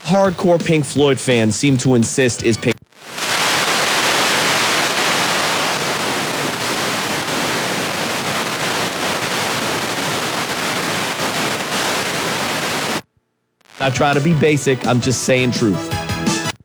hardcore Pink Floyd fans seem to insist is Pink. Not trying to be basic, I'm just saying truth.